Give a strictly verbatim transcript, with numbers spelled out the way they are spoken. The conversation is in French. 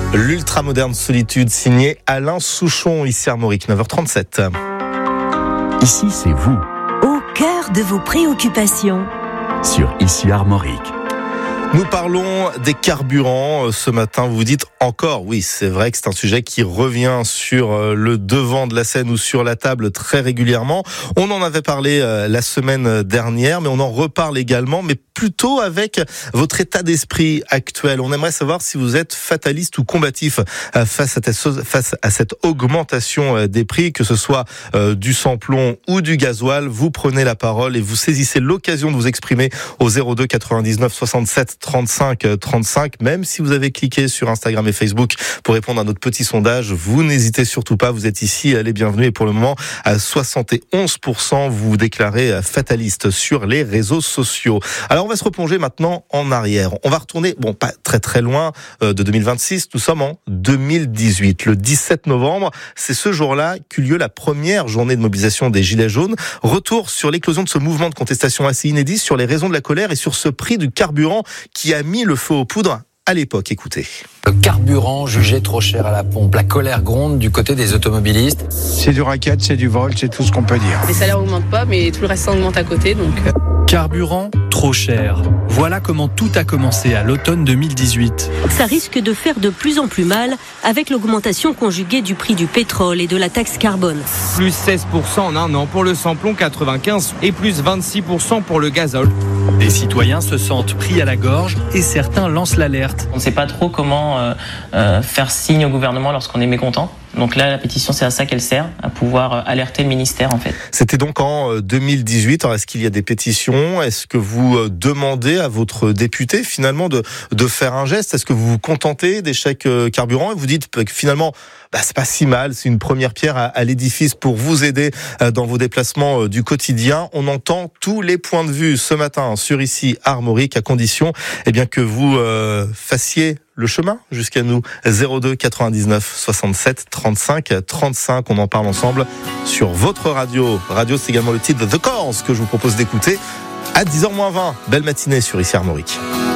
L'ultra-moderne solitude, signé Alain Souchon, ici Armorique, neuf heures trente-sept. Ici, c'est vous. Au cœur de vos préoccupations. Sur Ici Armorique. Nous parlons des carburants ce matin. Vous vous dites encore, oui, c'est vrai que c'est un sujet qui revient sur le devant de la scène ou sur la table très régulièrement. On en avait parlé la semaine dernière, mais on en reparle également, mais plutôt avec votre état d'esprit actuel. On aimerait savoir si vous êtes fataliste ou combatif face à, face à cette augmentation des prix, que ce soit du sans-plomb ou du gasoil. Vous prenez la parole et vous saisissez l'occasion de vous exprimer au zéro deux quatre-vingt-dix-neuf soixante-sept trente-cinq trente-cinq. Même si vous avez cliqué sur Instagram et Facebook pour répondre à notre petit sondage, vous n'hésitez surtout pas, vous êtes ici, les bienvenus. Et pour le moment, à soixante et onze pour cent, vous vous déclarez fataliste sur les réseaux sociaux. Alors on va se replonger maintenant en arrière. On va retourner, bon, pas très très loin de deux mille vingt-six, nous sommes en deux mille dix-huit. Le dix-sept novembre, c'est ce jour-là qu'eut lieu la première journée de mobilisation des Gilets jaunes. Retour sur l'éclosion de ce mouvement de contestation assez inédit, sur les raisons de la colère et sur ce prix du carburant qui a mis le feu aux poudres à l'époque. Écoutez. Le carburant jugé trop cher à la pompe. La colère gronde du côté des automobilistes. C'est du racket, c'est du vol, c'est tout ce qu'on peut dire. Les salaires augmentent pas, mais tout le reste augmente à côté, donc... Carburant trop cher. Voilà comment tout a commencé à l'automne deux mille dix-huit. Ça risque de faire de plus en plus mal avec l'augmentation conjuguée du prix du pétrole et de la taxe carbone. Plus seize pour cent en un an pour le sans-plomb quatre-vingt-quinze et plus vingt-six pour cent pour le gazole. Les citoyens se sentent pris à la gorge et certains lancent l'alerte. On ne sait pas trop comment euh, euh, faire signe au gouvernement lorsqu'on est mécontent. Donc là, la pétition, c'est à ça qu'elle sert, à pouvoir alerter le ministère, en fait. C'était donc en deux mille dix-huit. Alors, est-ce qu'il y a des pétitions ? Est-ce que vous demandez à votre député, finalement, de, de faire un geste ? Est-ce que vous vous contentez des chèques carburant et vous dites que finalement, bah, c'est pas si mal, c'est une première pierre à, à l'édifice pour vous aider dans vos déplacements du quotidien. On entend tous les points de vue ce matin sur Ici Armorique, à condition eh bien, que vous euh, fassiez le chemin jusqu'à nous. Zéro deux quatre-vingt-dix-neuf soixante-sept trente-cinq trente-cinq. On en parle ensemble sur votre radio. Radio, c'est également le titre de The Corrs que je vous propose d'écouter à dix heures moins vingt. Belle matinée sur Ici Armorique.